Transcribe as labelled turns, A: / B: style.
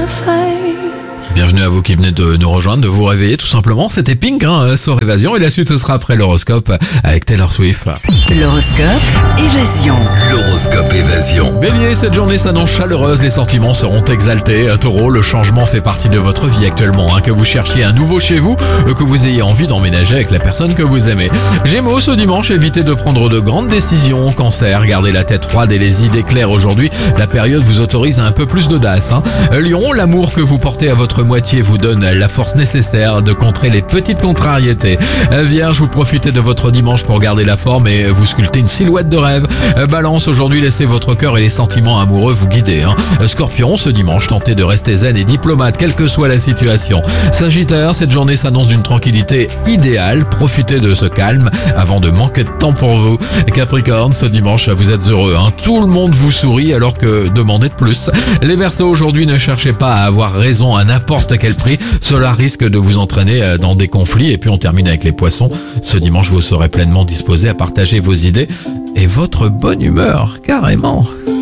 A: Bienvenue à vous qui venez de nous rejoindre, de vous réveiller tout simplement. C'était Pink, sur Évasion, et la suite ce sera après l'horoscope avec Taylor Swift.
B: L'horoscope Évasion.
C: L'horoscope Évasion.
A: Bélier, cette journée s'annonce chaleureuse, les sentiments seront exaltés. Taureau, le changement fait partie de votre vie actuellement, que vous cherchiez un nouveau chez vous, que vous ayez envie d'emménager avec la personne que vous aimez. Gémeaux, ce dimanche, évitez de prendre de grandes décisions. Cancer, gardez la tête froide et les idées claires aujourd'hui. La période vous autorise à un peu plus d'audace. Lion, l'amour que vous portez à votre moitié vous donne la force nécessaire de contrer les petites contrariétés. Vierge, vous profitez de votre dimanche pour garder la forme et vous sculptez une silhouette de rêve. Balance, aujourd'hui laissez votre cœur et les sentiments amoureux vous guider. Scorpion, ce dimanche, tentez de rester zen et diplomate quelle que soit la situation. Sagittaire, cette journée s'annonce d'une tranquillité idéale, profitez de ce calme avant de manquer de temps pour vous. Capricorne, ce dimanche vous êtes heureux, tout le monde vous sourit alors que demandez de plus. Les Verseaux, aujourd'hui ne cherchez pas à avoir raison à n'importe quel prix, cela risque de vous entraîner dans des conflits. Et puis on termine avec les Poissons, ce dimanche vous serez pleinement disposé à partager vos idées et votre bonne humeur, carrément.